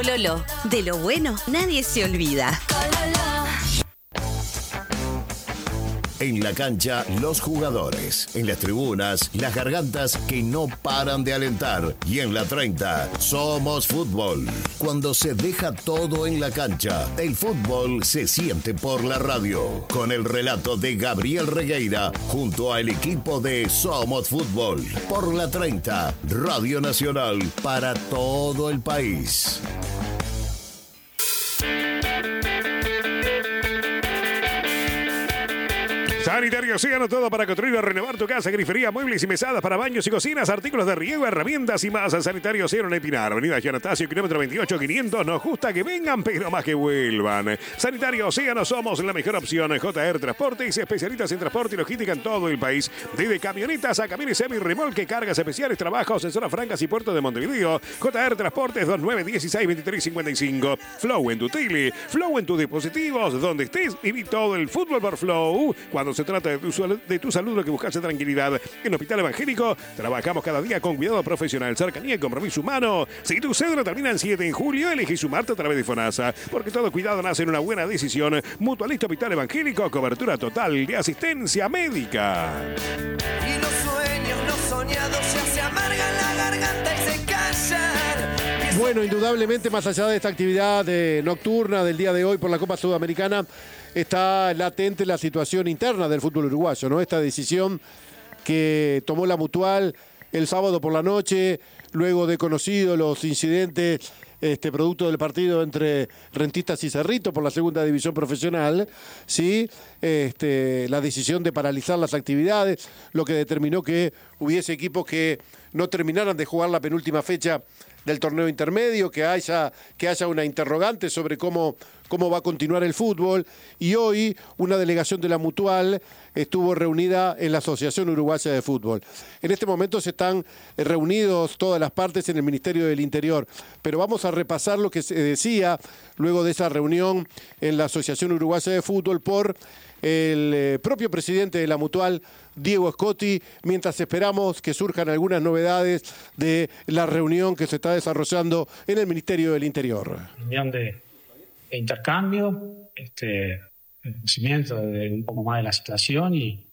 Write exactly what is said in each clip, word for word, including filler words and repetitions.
Pololo. De lo bueno, nadie se olvida. En la cancha, los jugadores. En las tribunas, las gargantas que no paran de alentar. Y en la treinta, somos fútbol. Cuando se deja todo en la cancha, el fútbol se siente por la radio. Con el relato de Gabriel Regueira, junto al equipo de Somos Fútbol. Por la treinta, Radio Nacional, para todo el país. Sanitario Océano, todo para construir o renovar tu casa, grifería, muebles y mesadas para baños y cocinas, artículos de riego, herramientas y más. Sanitario Océano en Epinar, avenida Giannatasio, kilómetro veintiocho, quinientos. Nos gusta que vengan, pero más que vuelvan. Sanitario Océano, somos la mejor opción. J R Transportes, especialistas en transporte y logística en todo el país. Desde camionetas a camiones semi, remolque, cargas especiales, trabajos en zonas francas y puertos de Montevideo. J R Transportes, dos nueve uno seis, veintitrés cincuenta y cinco. Flow en tu tele, Flow en tus dispositivos, donde estés y vi todo el fútbol por Flow. Cuando se trata de tu, de tu salud, lo que buscas es tranquilidad. En Hospital Evangélico trabajamos cada día con cuidado profesional, cercanía y compromiso humano. Si tu cédula termina en siete en julio, elegí sumarte a través de FONASA, porque todo cuidado nace en una buena decisión. Mutualista Hospital Evangélico, cobertura total de asistencia médica. Y los sueños no soñados ya se amargan la garganta y se callan. Bueno, indudablemente, más allá de esta actividad eh, nocturna del día de hoy por la Copa Sudamericana, está latente la situación interna del fútbol uruguayo, ¿no? Esta decisión que tomó la Mutual el sábado por la noche, luego de conocidos los incidentes este, producto del partido entre Rentistas y Cerrito por la segunda división profesional, ¿sí? Este, la decisión de paralizar las actividades, lo que determinó que hubiese equipos que no terminaran de jugar la penúltima fecha del torneo intermedio, que haya, que haya una interrogante sobre cómo, cómo va a continuar el fútbol. Y hoy una delegación de la Mutual estuvo reunida en la Asociación Uruguaya de Fútbol. En este momento se están reunidos todas las partes en el Ministerio del Interior, pero vamos a repasar lo que se decía luego de esa reunión en la Asociación Uruguaya de Fútbol por el eh, propio presidente de la Mutual, Diego Scotti, mientras esperamos que surjan algunas novedades de la reunión que se está desarrollando en el Ministerio del Interior. Reunión de, de intercambio, este, el conocimiento de un poco más de la situación y,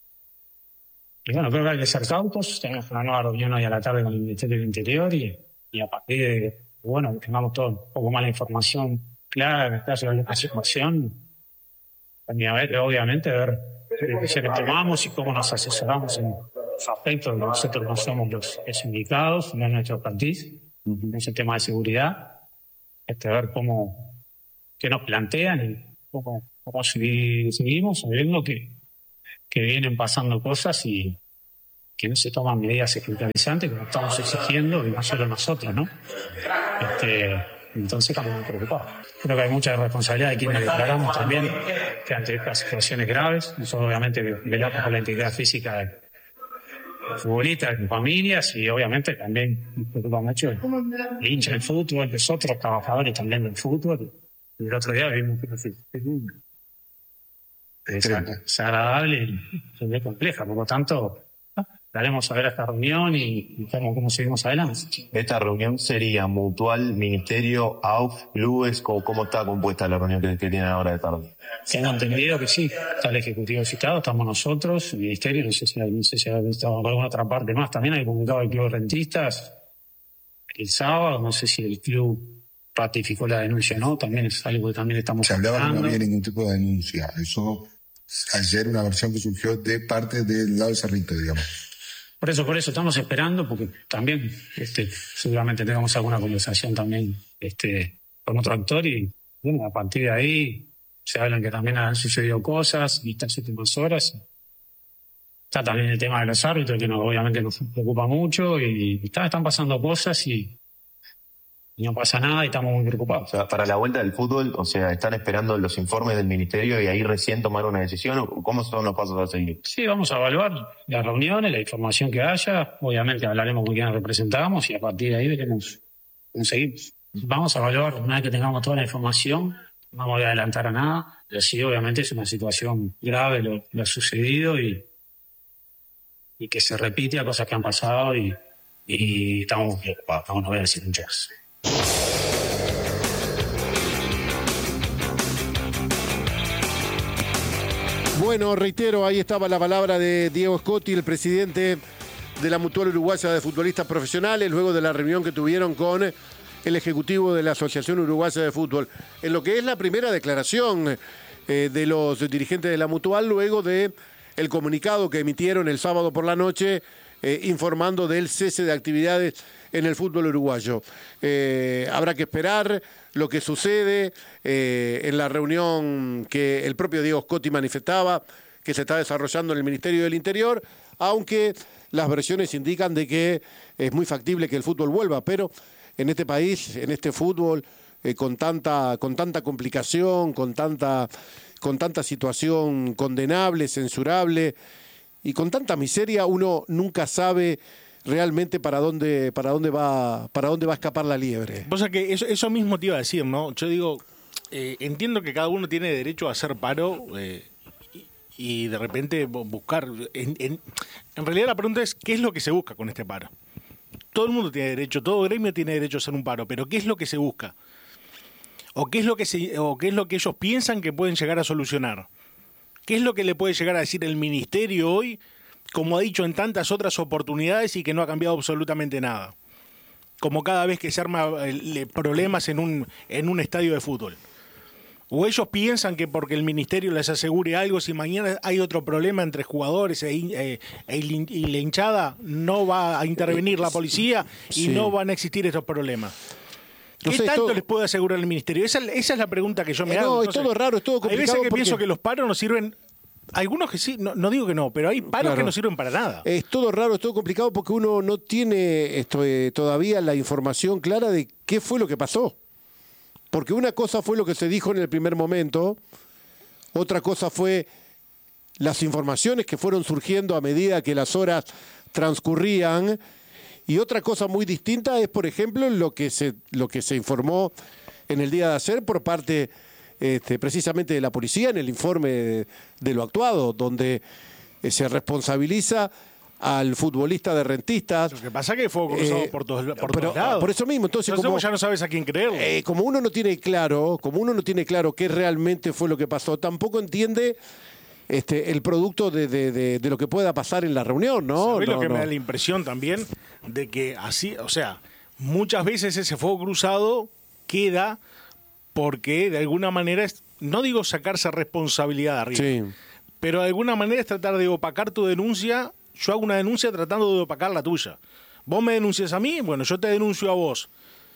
y bueno, creo que hay que ser cautos. Tenemos una nueva reunión hoy a la tarde con el Ministerio del Interior y, y a partir de, bueno, tengamos todo un poco más la información clara de la situación, también a ver, obviamente, ver qué decisiones tomamos y cómo nos asesoramos en los aspectos. Nosotros no somos los, los indicados, no es nuestro expertise, en ese tema de seguridad. Este, ver cómo, qué nos plantean y cómo, cómo seguir, seguimos, sabiendo que, que vienen pasando cosas y que no se toman medidas ejemplarizantes, como estamos exigiendo, y no solo nosotros, ¿no? Este, entonces estamos muy preocupados. Creo que hay mucha responsabilidad de quienes declaramos también que ante estas situaciones graves, nosotros obviamente velamos por la integridad física de los futbolistas, de familias y obviamente también nos preocupa mucho el, el hincha del fútbol, los otros trabajadores también del fútbol. Y el otro día vimos que es desagradable y es compleja, por lo tanto daremos a ver esta reunión y, y cómo, cómo seguimos adelante. ¿Esta reunión sería Mutual, Ministerio, A U F, clubes? ¿Cómo, cómo está compuesta la reunión que, que tienen ahora de tarde? Tengo entendido que sí. Está el Ejecutivo citado, estamos nosotros, el Ministerio, no sé si hay, no sé si hay estado con alguna otra parte más. También hay comunicado del Club de Rentistas el sábado, no sé si el club ratificó la denuncia o no, también es algo que también estamos Se hablaba que no había ningún tipo de denuncia. Eso ayer una versión que surgió de parte del lado de Cerrito, digamos. Por eso, por eso estamos esperando, porque también este, seguramente tengamos alguna conversación también este, con otro actor y bueno, a partir de ahí se hablan que también han sucedido cosas y estas últimas horas. Está también el tema de los árbitros, que nos, obviamente nos preocupa mucho y está, están pasando cosas y, y no pasa nada y estamos muy preocupados. O sea, para la vuelta del fútbol, o sea, ¿están esperando los informes del Ministerio y ahí recién tomar una decisión? ¿O cómo son los pasos a seguir? Sí, vamos a evaluar las reuniones, la información que haya. Obviamente hablaremos con quienes representamos y a partir de ahí veremos cómo seguimos. Vamos a evaluar una vez que tengamos toda la información. No me voy a adelantar a nada, pero sí, obviamente es una situación grave lo, lo ha sucedido y, y que se repite a cosas que han pasado y, y estamos preocupados. Vamos a ver si muchas. Bueno, reitero, ahí estaba la palabra de Diego Scotti, el presidente de la Mutual Uruguaya de Futbolistas Profesionales, luego de la reunión que tuvieron con el ejecutivo de la Asociación Uruguaya de Fútbol. En lo que es la primera declaración eh, de los dirigentes de la Mutual, luego de el comunicado que emitieron el sábado por la noche, eh, informando del cese de actividades en el fútbol uruguayo. Eh, habrá que esperar lo que sucede eh, en la reunión que el propio Diego Scotti manifestaba, que se está desarrollando en el Ministerio del Interior, aunque las versiones indican de que es muy factible que el fútbol vuelva, pero en este país, en este fútbol, eh, con tanta, con tanta complicación, con tanta, con tanta situación condenable, censurable y con tanta miseria, uno nunca sabe realmente para dónde, para dónde va, para dónde va a escapar la liebre. O sea que eso, eso mismo te iba a decir, ¿no? Yo digo, eh, entiendo que cada uno tiene derecho a hacer paro eh, y, y de repente buscar. En, en, en realidad la pregunta es, ¿qué es lo que se busca con este paro? Todo el mundo tiene derecho, todo gremio tiene derecho a hacer un paro, pero ¿qué es lo que se busca? ¿O qué es lo que se, o qué es lo que ellos piensan que pueden llegar a solucionar? ¿Qué es lo que le puede llegar a decir el ministerio hoy, como ha dicho en tantas otras oportunidades y que no ha cambiado absolutamente nada? Como cada vez que se arma eh, problemas en un, en un estadio de fútbol. ¿O ellos piensan que porque el ministerio les asegure algo, si mañana hay otro problema entre jugadores e, eh, e, y la hinchada, no va a intervenir la policía y sí. no van a existir estos problemas? ¿Qué no sé, tanto todo... les puede asegurar el ministerio? Esa, esa es la pregunta que yo me eh, hago. No, Entonces, es todo raro, es todo complicado. Hay veces que porque... pienso que los paros nos sirven... Algunos que sí, no, no digo que no, pero hay paros claro. que no sirven para nada. Es todo raro, es todo complicado porque uno no tiene esto, eh, todavía la información clara de qué fue lo que pasó. Porque una cosa fue lo que se dijo en el primer momento, otra cosa fue las informaciones que fueron surgiendo a medida que las horas transcurrían, y otra cosa muy distinta es, por ejemplo, lo que se, lo que se informó en el día de ayer por parte este, precisamente de la policía en el informe de, de lo actuado, donde eh, se responsabiliza al futbolista de Rentistas. Lo que pasa es que fue cruzado eh, por, todos, por pero, todos lados. Por eso mismo, entonces, entonces como, ya no sabes a quién creerle. Eh, como uno no tiene claro, como uno no tiene claro qué realmente fue lo que pasó, tampoco entiende este, el producto de, de, de, de lo que pueda pasar en la reunión, ¿no? ¿Sabés no, lo que no. me da la impresión también? De que así, o sea, muchas veces ese fuego cruzado queda porque de alguna manera, es, no digo sacarse responsabilidad de arriba, sí. pero de alguna manera es tratar de opacar tu denuncia. Yo hago una denuncia tratando de opacar la tuya. Vos me denuncias a mí, bueno, yo te denuncio a vos.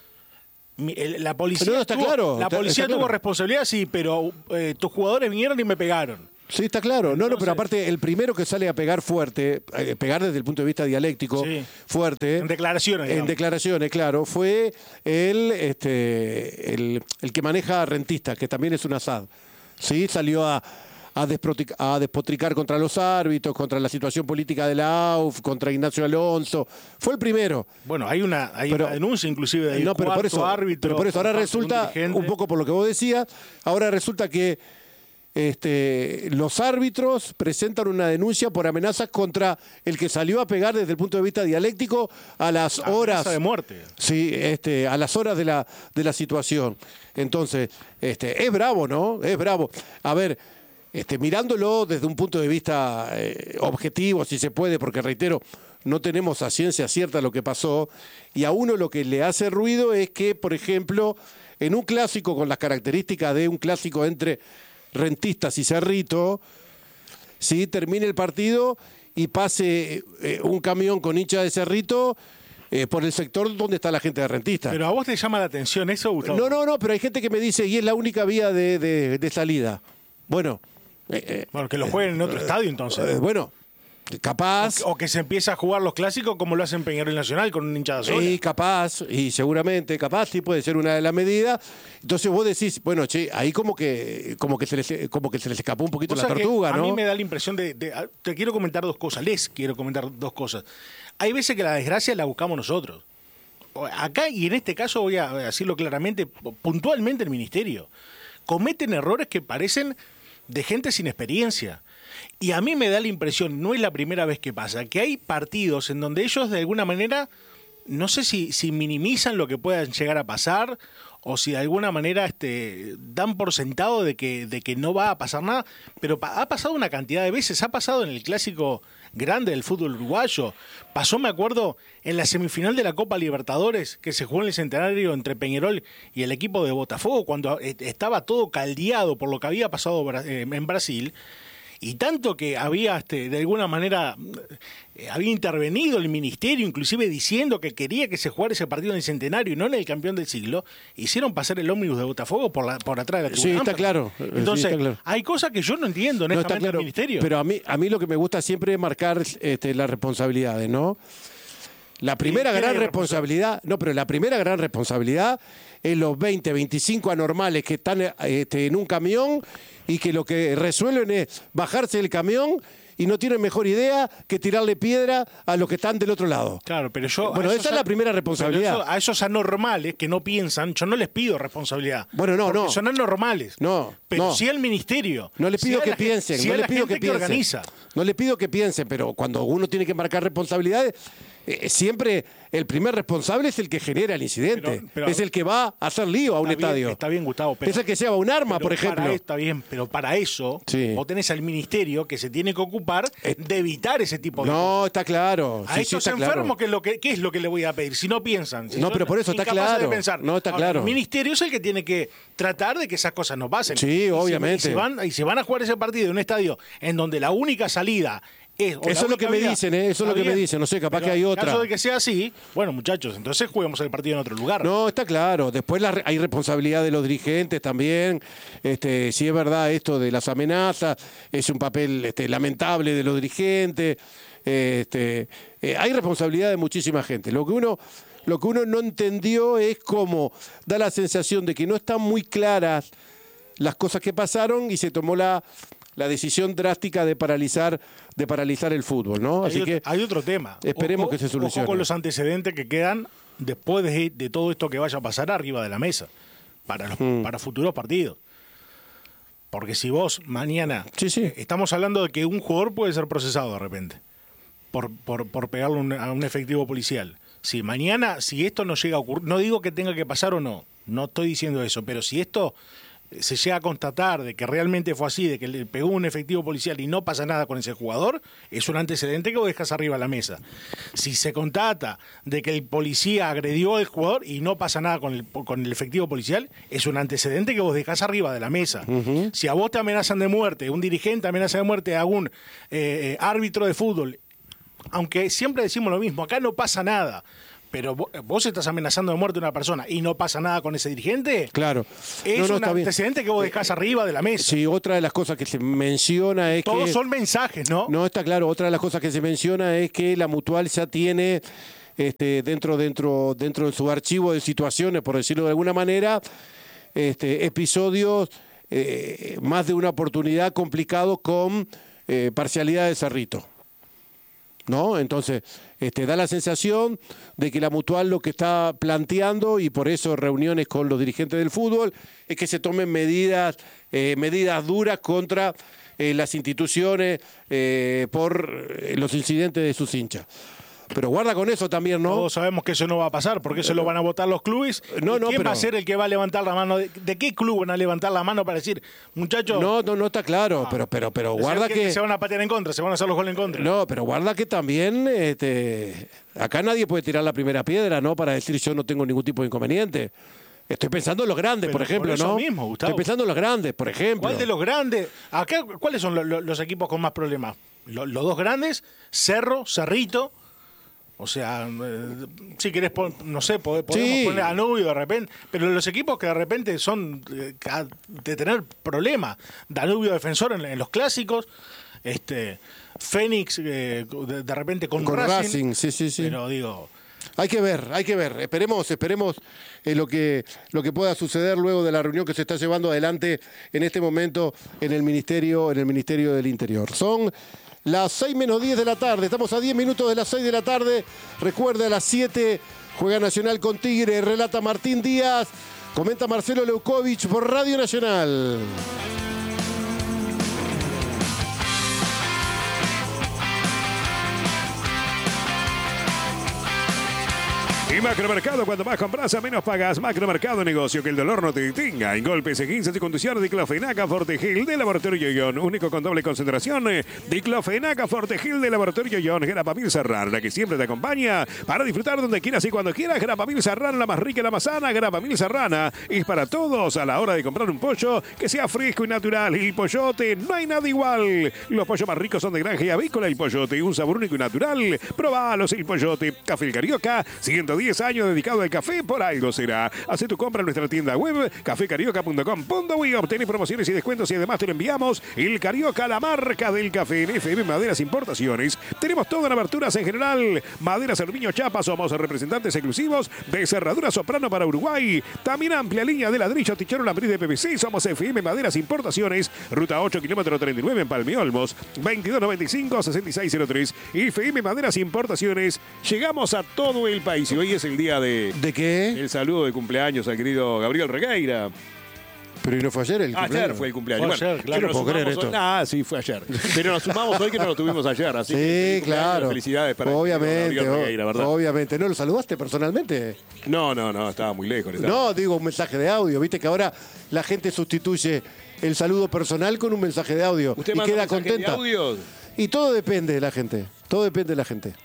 La policía, no, está tuvo, claro, la está, policía está tuvo claro. responsabilidad, sí, pero eh, tus jugadores vinieron y me pegaron. Sí, está claro. No, Entonces, no, pero aparte, el primero que sale a pegar fuerte, eh, pegar desde el punto de vista dialéctico, sí. fuerte. En declaraciones. Digamos. En declaraciones, claro. Fue el, este, el, el que maneja Rentistas, que también es un Assad. Sí, salió a... A, a despotricar contra los árbitros, contra la situación política de la A U F, contra Ignacio Alonso. Fue el primero. Bueno, hay una, hay pero, una denuncia inclusive del no, pero cuarto por eso, árbitro. Pero por eso ahora resulta, un, un poco por lo que vos decías, ahora resulta que este, los árbitros presentan una denuncia por amenazas contra el que salió a pegar desde el punto de vista dialéctico a las Amenaza horas de muerte. Sí, este, a las horas de la, de la situación. Entonces, este, es bravo, ¿no? Es bravo. A ver, Este, mirándolo desde un punto de vista eh, objetivo, si se puede, porque reitero, no tenemos a ciencia cierta lo que pasó, y a uno lo que le hace ruido es que, por ejemplo, en un clásico con las características de un clásico entre Rentistas y Cerrito, sí, termine el partido y pase eh, un camión con hincha de Cerrito eh, por el sector donde está la gente de Rentistas. Pero a vos te llama la atención eso, Gustavo. No, no, no, pero hay gente que me dice, y es la única vía de, de, de salida. Bueno... Eh, eh, bueno, que lo jueguen en otro eh, estadio entonces. Eh, bueno, capaz. O, o que se empiece a jugar los clásicos como lo hacen Peñarol Nacional con un hinchada sola. Sí, capaz, y seguramente, capaz, sí puede ser una de las medidas. Entonces vos decís, bueno, che, ahí como que, como que se les, como que se les escapó un poquito la tortuga, ¿no? A mí me da la impresión de, de. Te quiero comentar dos cosas, les quiero comentar dos cosas. Hay veces que la desgracia la buscamos nosotros. Acá, y en este caso voy a decirlo claramente, puntualmente el ministerio. Cometen errores que parecen de gente sin experiencia. Y a mí me da la impresión, no es la primera vez que pasa, que hay partidos en donde ellos de alguna manera, no sé si, si minimizan lo que pueda llegar a pasar o si de alguna manera este, dan por sentado de que, de que no va a pasar nada, pero pa- ha pasado una cantidad de veces, ha pasado en el clásico grande del fútbol uruguayo, pasó, me acuerdo, en la semifinal de la Copa Libertadores, que se jugó en el Centenario entre Peñarol y el equipo de Botafogo, cuando eh, estaba todo caldeado por lo que había pasado Bra- eh, en Brasil, y tanto que había, este, de alguna manera, eh, había intervenido el ministerio, inclusive diciendo que quería que se jugara ese partido en el Centenario y no en el campeón del siglo, hicieron pasar el ómnibus de Botafogo por, la, por atrás de la Sí, tribuna está amplia. claro. Entonces, Sí, está claro. hay cosas que yo no entiendo, No, honestamente, está claro, del ministerio. pero a mí, a mí lo que me gusta siempre es marcar este, las responsabilidades, ¿no? La primera ¿quién gran hay responsabilidad, no, pero la primera gran responsabilidad es los veinte, veinticinco anormales que están este, en un camión y que lo que resuelven es bajarse del camión y no tienen mejor idea que tirarle piedra a los que están del otro lado. Claro, pero yo... Bueno, a esa esos es la a- primera pero responsabilidad. eso- a esos anormales que no piensan, yo no les pido responsabilidad. Bueno, no, porque no. son anormales. No, Pero no. sí al ministerio. No le sí pido a que la gen- piensen, sí no a le la pido que gente piensen. organiza. No le pido que piensen, pero cuando uno tiene que marcar responsabilidades, eh, siempre el primer responsable es el que genera el incidente. Pero- pero- es el que va a hacer lío a un Está bien, estadio. está bien, Gustavo. Pero, es el que lleva un arma, pero por ejemplo. para- está bien, pero para eso Sí. vos tenés al ministerio que se tiene que ocupar de evitar ese tipo de cosas. No, está claro. A Sí, sí, estos está claro. enfermos, ¿qué es, lo que, ¿qué es lo que le voy a pedir? Si no piensan. Si No, son pero por eso está incapaces de claro. pensar. No, está Ahora, claro. El ministerio es el que tiene que tratar de que esas cosas no pasen. Sí, Y si- obviamente. Y si, van, y si van a jugar ese partido en un estadio en donde la única salida es... o la Eso es lo que única me vía- dicen, ¿eh? Eso es lo Está que me bien, dicen. No sé, capaz pero que hay En otra. caso de que sea así, bueno, muchachos, entonces juguemos el partido en otro lugar. No, está claro. Después la re- hay responsabilidad de los dirigentes también. Este, si es verdad esto de las amenazas, es un papel este, lamentable de los dirigentes. Este, eh, hay responsabilidad de muchísima gente. Lo que uno, lo que uno no entendió es cómo da la sensación de que no están muy claras las cosas que pasaron y se tomó la, la decisión drástica de paralizar, de paralizar el fútbol, ¿no? Hay, Así otro, que hay otro tema. esperemos Ojo- que se solucione. Ojo con los antecedentes que quedan después de, de todo esto que vaya a pasar arriba de la mesa para, los, Mm. para futuros partidos. Porque si vos mañana Sí, sí. eh, estamos hablando de que un jugador puede ser procesado de repente por, por, por pegarle un- a un efectivo policial. Si mañana, si esto no llega a ocurrir, no digo que tenga que pasar o no, no estoy diciendo eso, pero si esto se llega a constatar de que realmente fue así, de que le pegó un efectivo policial y no pasa nada con ese jugador, es un antecedente que vos dejas arriba de la mesa. Si se constata de que el policía agredió al jugador y no pasa nada con el, con el efectivo policial, es un antecedente que vos dejás arriba de la mesa. Si a vos te amenazan de muerte, un dirigente amenaza de muerte a un eh, árbitro de fútbol, aunque siempre decimos lo mismo, acá no pasa nada, pero vos, vos estás amenazando de muerte a una persona y no pasa nada con ese dirigente, Claro. es No, no, un está bien. antecedente que vos dejás arriba de la mesa. Sí, otra de las cosas que se menciona es Todos que... son mensajes, ¿no? No, está claro. Otra de las cosas que se menciona es que la Mutual ya tiene este, dentro, dentro, dentro de su archivo de situaciones, por decirlo de alguna manera, este, episodios, eh, más de una oportunidad complicados con eh, parcialidad de Cerrito. ¿No? Entonces, este, da la sensación de que la Mutual lo que está planteando, y por eso reuniones con los dirigentes del fútbol, es que se tomen medidas, eh, medidas duras contra eh, las instituciones eh, por eh, los incidentes de sus hinchas. Pero guarda con eso también, ¿no? Todos sabemos que eso no va a pasar, porque eso lo van a votar los clubes. No, no, ¿Quién pero- va a ser el que va a levantar la mano? ¿De, de qué club van a levantar la mano para decir, muchachos, No, no, no está claro, pero, pero, pero guarda que... se van a patear en contra, se van a hacer los goles en contra? No, pero guarda que también este, acá nadie puede tirar la primera piedra, ¿no? Para decir yo no tengo ningún tipo de inconveniente. Estoy pensando en los grandes, Pero por ejemplo, por eso ¿no? mismo, Gustavo. Estoy pensando en los grandes, por ejemplo. ¿Cuál de los grandes? Acá, ¿cuáles son lo- lo- los equipos con más problemas? Lo- los dos grandes, Cerro, Cerrito. O sea, eh, si querés, pon- no sé, pode- podemos Sí. poner a Danubio de repente, pero los equipos que de repente son eh, ca- de tener problemas, Danubio defensor en, en los clásicos, este Fénix eh, de, de repente con, Con Racing, Racing, sí, sí, sí. Pero digo, Hay que ver, hay que ver. Esperemos, esperemos eh, lo que lo que pueda suceder luego de la reunión que se está llevando adelante en este momento en el Ministerio, en el Ministerio del Interior. Son las seis menos diez de la tarde. Estamos a diez minutos de las seis de la tarde. Recuerda, a las siete juega Nacional con Tigre. Relata Martín Díaz. Comenta Marcelo Leukovic por Radio Nacional. Y Macromercado, cuando más compras, a menos pagas. Macromercado, negocio que el dolor no te detenga. En golpes, quince y condiciones, diclofenaca, Fortegel de Laboratorio Ion. Único con doble concentración. Diclofenaca, Fortegel de Laboratorio Ion. Grapamil Serrano, la que siempre te acompaña para disfrutar donde quieras y cuando quieras. Grapamil Serrano, la más rica y la más sana. Grapamil Serrana es para todos a la hora de comprar un pollo que sea fresco y natural. Y Pollote, no hay nada igual. Los pollos más ricos son de granja y avícola. El Pollote, un sabor único y natural. Probalos, el Pollote. Café El Carioca, ciento diez años dedicado al café, por algo será. Haz tu compra en nuestra tienda web, café carioca punto com punto uy. Obtenés promociones y descuentos y además te lo enviamos. El Carioca, la marca del café. En F M Maderas Importaciones. Tenemos todo en aberturas en general. Maderas Aluminio Chapa, somos representantes exclusivos de Cerradura Soprano para Uruguay. También amplia línea de ladrillo, tichero, lambriz de P V C. Somos F M Maderas Importaciones. Ruta ocho, kilómetro treinta y nueve en Palmeolmos. veintidós noventa y cinco, sesenta y seis cero tres. F M Maderas Importaciones. Llegamos a todo el país y hoy es el día de... ¿De qué? El saludo de cumpleaños al querido Gabriel Regueira. Pero ¿y no fue ayer el cumpleaños? Ayer fue el cumpleaños. Fue ayer, Bueno, claro. que nos No puedo creer sumamos esto. hoy- Ah, sí, fue ayer. Pero nos sumamos hoy que no lo tuvimos ayer. Así que Sí, feliz cumpleaños, claro. Felicidades para Obviamente, Gabriel Regueira, ¿verdad? obviamente. ¿No lo saludaste personalmente? No, no, no, estaba muy lejos. estaba. No, digo un mensaje de audio. Viste que ahora la gente sustituye el saludo personal con un mensaje de audio. ¿Usted y manda queda mensajes de contenta. audios? Y todo depende de la gente. Todo depende de la gente.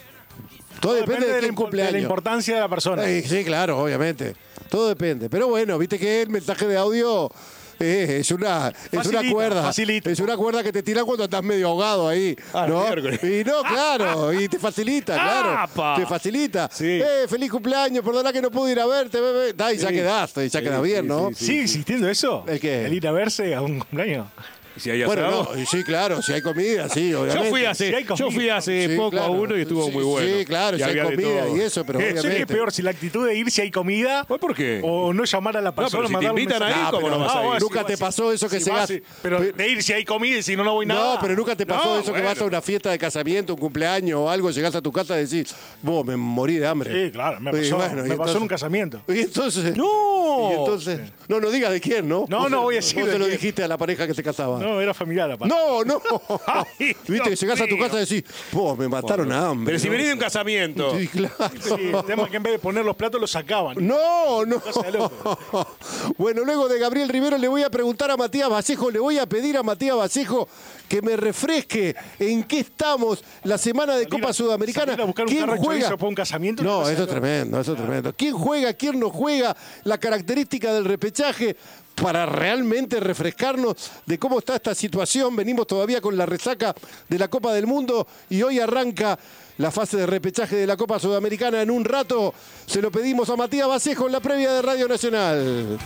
Todo depende, de la quién impo- cumpleaños. de la importancia de la persona. Eh, sí, claro, obviamente. Todo depende. Pero bueno, viste que el mensaje de audio eh, es una es Facilita, una cuerda. facilita. Es una cuerda que te tira cuando estás medio ahogado ahí. Ah, ¿no? miércoles. Y no, claro, y te facilita, claro. ¡Apa! Te facilita. Sí. Eh, feliz cumpleaños, perdona que no pude ir a verte, bebé. Da, y ya Sí. quedaste, y ya Sí, queda sí, bien, ¿no? sí, sí. ¿Sigue existiendo eso? ¿El qué? ¿El ir a verse a un cumpleaños? Si hay Bueno, asado. no, y sí, claro, si hay comida, sí, obviamente. Yo fui hace, Si hay comida. yo fui hace Sí, poco claro. a uno y estuvo Sí, muy bueno. Sí, claro, Y si hay había de comida todo. y eso, pero Eh, ¿Qué obviamente. es peor, si la actitud de ir si hay comida? ¿Por qué? O no llamar a la persona, pero si te mandarle un invitan mensaje? ahí, Ah, ¿cómo pero no vas no, a ir? vos Nunca si te vas- pasó eso que si se vas, gas- sí, Pero de ir si hay comida y si no, no voy nada. No, pero nunca te pasó No, eso que bueno. vas a una fiesta de casamiento, un cumpleaños o algo, llegás a tu casa y decís, vos, me morí de hambre. Sí, claro, me Y pasó, bueno, y me pasó entonces- en un casamiento. Y entonces. ¡No! Y entonces. No, no digas de quién, ¿no? No, Vos no se- voy a decir Vos de se lo quién. dijiste a la pareja que se casaba. No, era familiar aparte. No, no. Ay, Viste, Dios llegás a tu mío. casa y decís, vos, me mataron a hambre. Pero si ¿no? venís de un casamiento. Sí, claro. Sí, el tema es que en vez de poner los platos los sacaban. No, no. Cosa de loco. Bueno, luego de Gabriel Rivero le voy a preguntar a Matías Vallejo, le voy a pedir a Matías Vallejo que me refresque en qué estamos la semana de Salir Copa a- Sudamericana. salir a buscar un ¿Quién carro de juega? chorizo para un casamiento, No, cosa eso es loco. tremendo, eso es tremendo. ¿Quién juega? ¿Quién no juega? La característica del repechaje para realmente refrescarnos de cómo está esta situación. Venimos todavía con la resaca de la Copa del Mundo y hoy arranca la fase de repechaje de la Copa Sudamericana. En un rato se lo pedimos a Matías Vallejo en la previa de Radio Nacional.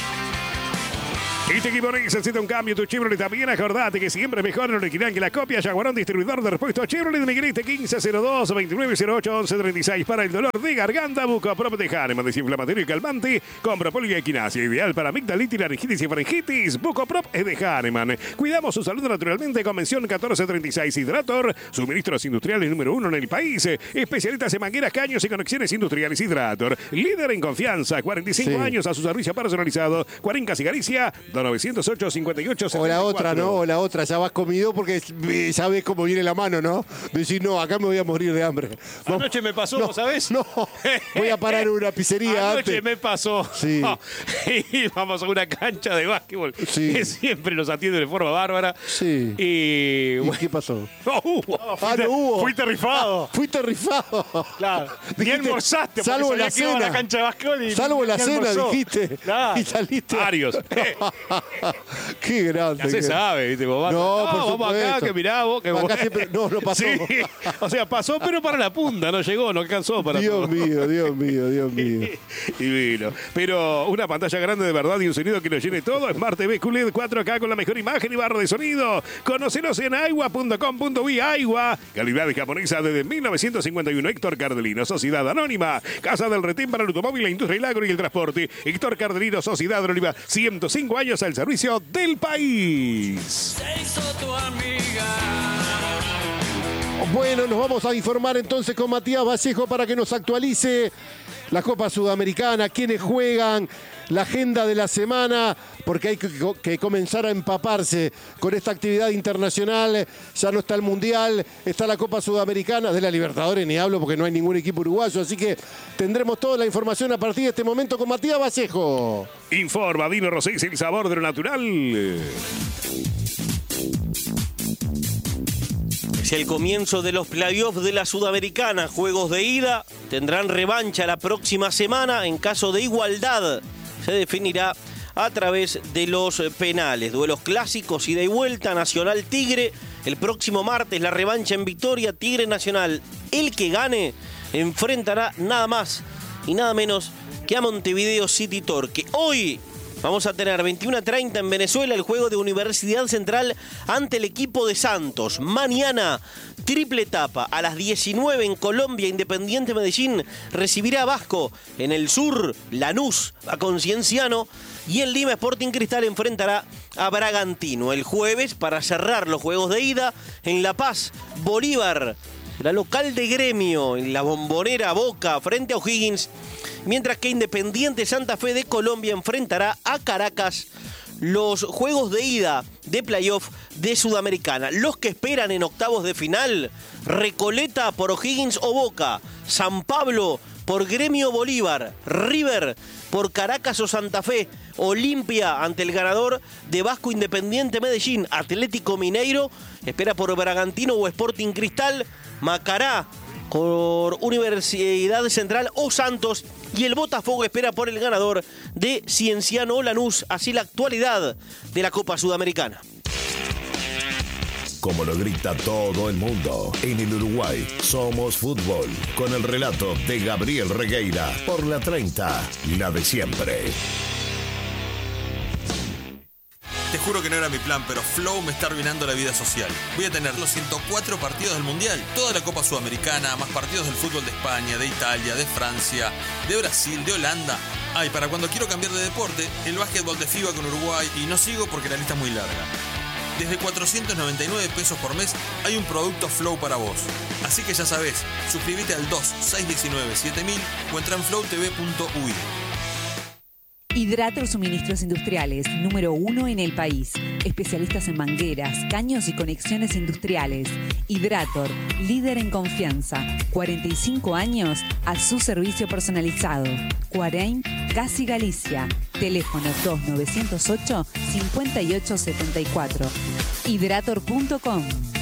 Y te equipo necesita un cambio, tu Chevrolet también. Acordate que siempre mejor en original que la copia. Jaguarón, distribuidor de repuestos Chevrolet de Negrete, quince cero dos, veintinueve cero ocho, once treinta y seis. Para el dolor de garganta, Bucoprop de Hahnemann, desinflamatorio y calmante. Con propóleo y equinacia, ideal para amigdalitis, laringitis y faringitis. Bucoprop es de Hahnemann. Cuidamos su salud naturalmente. Convención catorce treinta y seis. Hidrator, suministros industriales número uno en el país. Especialistas en mangueras, caños y conexiones industriales. Hidrator, líder en confianza. cuarenta y cinco Sí. años a su servicio personalizado. Cuarencas y Galicia, novecientos ocho, cincuenta y ocho, O la otra, ¿no? O la otra, ya vas comido porque eh, ya ves cómo viene la mano, ¿no? Decís, no, acá me voy a morir de hambre. Vamos- Anoche me pasó, no, ¿sabes? No, voy a parar en una pizzería Anoche antes. me pasó. Sí. Y vamos a una cancha de básquetbol Sí. que siempre nos atiende de forma bárbara. Sí. Y ¿Y bueno, qué pasó? no hubo. Ah, no hubo. Fuiste rifado. Fuiste rifado. Claro. Ni Dijiste, almorzaste. porque salvo sabías la que iba a cena. la cancha de básquetbol y Salvo ni la cena, almorzó. dijiste. Claro. Y saliste. Varios. Qué grande. Ya se que- sabe, ¿viste? Vos vas- No, por vamos acá, supuesto. que mirá vos. Que Acá vos- siempre- no, no pasó. Sí. O sea, pasó, pero para la punta, no llegó, no alcanzó para todo. Dios mío, Dios mío, Dios mío. Divino. Pero una pantalla grande de verdad y un sonido que lo llene todo. Smart T V Q L E D cuatro K con la mejor imagen y barra de sonido. Conocenos en aigua punto com punto uy. Aigua, calidad japonesa desde mil novecientos cincuenta y uno. Héctor Cardelino, Sociedad Anónima. Casa del Retén para el automóvil, la industria, el agro y el transporte. Héctor Cardelino, Sociedad Anónima. ciento cinco años al servicio del país. Se hizo tu amiga. Bueno, nos vamos a informar entonces con Matías Vallejo para que nos actualice la Copa Sudamericana, quiénes juegan, la agenda de la semana, porque hay que, que comenzar a empaparse con esta actividad internacional. Ya no está el Mundial, está la Copa Sudamericana, de la Libertadores ni hablo porque no hay ningún equipo uruguayo, así que tendremos toda la información a partir de este momento con Matías Vallejo. Informa Vino Rosés, el sabor de lo natural. Es el comienzo de los playoffs de la Sudamericana. Juegos de ida tendrán revancha la próxima semana. En caso de igualdad, se definirá a través de los penales. Duelos clásicos, ida y vuelta. Nacional Tigre. El próximo martes la revancha en Victoria. Tigre Nacional. El que gane enfrentará nada más y nada menos que a Montevideo City Torque. Hoy vamos a tener veintiuno treinta en Venezuela el juego de Universidad Central ante el equipo de Santos. Mañana, triple etapa. A las diecinueve en Colombia, Independiente Medellín recibirá a Vasco. En el sur, Lanús a Concienciano. Y en Lima, Sporting Cristal enfrentará a Bragantino. El jueves, para cerrar los juegos de ida, en La Paz, Bolívar, la local de Gremio, en la Bombonera Boca, frente a O'Higgins. Mientras que Independiente Santa Fe de Colombia enfrentará a Caracas. Los juegos de ida de playoff de Sudamericana. Los que esperan en octavos de final: Recoleta por O'Higgins o Boca, San Pablo por Gremio Bolívar, River por Caracas o Santa Fe, Olimpia ante el ganador de Vasco Independiente Medellín, Atlético Mineiro espera por Bragantino o Sporting Cristal, Macará por Universidad Central o Santos, y el Botafogo espera por el ganador de Cienciano o Lanús. Así la actualidad de la Copa Sudamericana. Como lo grita todo el mundo, en el Uruguay somos fútbol, con el relato de Gabriel Regueira por la treinta, la de siempre. Te juro que no era mi plan, pero Flow me está arruinando la vida social. Voy a tener los ciento cuatro partidos del Mundial, toda la Copa Sudamericana, más partidos del fútbol de España, de Italia, de Francia, de Brasil, de Holanda. Ah, y para cuando quiero cambiar de deporte, el básquetbol de FIBA con Uruguay, y no sigo porque la lista es muy larga. Desde cuatrocientos noventa y nueve pesos por mes hay un producto Flow para vos. Así que ya sabés, suscríbete al dos seis uno nueve siete mil o entra en flow t v punto u i. Hidrator Suministros Industriales, número uno en el país. Especialistas en mangueras, caños y conexiones industriales. Hidrator, líder en confianza. cuarenta y cinco años a su servicio personalizado. Cuareim, Casi Galicia. Teléfono dos nueve cero ocho, cinco ocho siete cuatro. hidrator punto com.